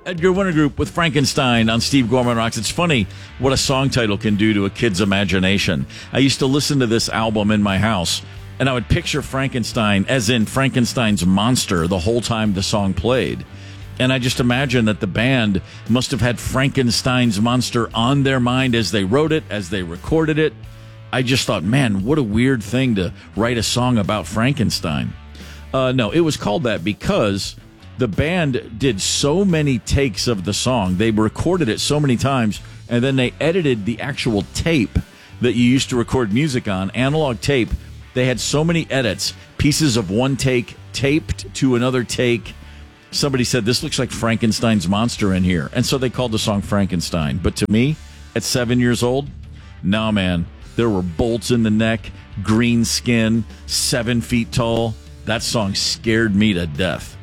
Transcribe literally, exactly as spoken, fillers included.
Edgar Winter Group with Frankenstein on Steve Gorman Rocks. It's funny what a song title can do to a kid's imagination. I used to listen to this album in my house, and I would picture Frankenstein as in Frankenstein's monster the whole time the song played. And I just imagine that the band must have had Frankenstein's monster on their mind as they wrote it, as they recorded it. I just thought, man, what a weird thing to write a song about Frankenstein. Uh, no, it was called that because the band did so many takes of the song. They recorded it so many times, and then they edited the actual tape that you used to record music on, analog tape. They had so many edits, pieces of one take taped to another take. Somebody said, this looks like Frankenstein's monster in here. And so they called the song Frankenstein. But to me, at seven years old, no, man, there were bolts in the neck, green skin, seven feet tall. That song scared me to death.